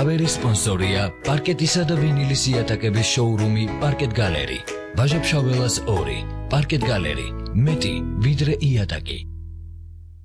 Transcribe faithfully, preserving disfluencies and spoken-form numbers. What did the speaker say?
მთავარი სპონსორია პარკეტისა და ვინილის იატაკების შოურუმი პარკეტ გალერი. ბაჟაფშაველას ორი. პარკეტ გალერი. მეტი ვიდრე იატაკი.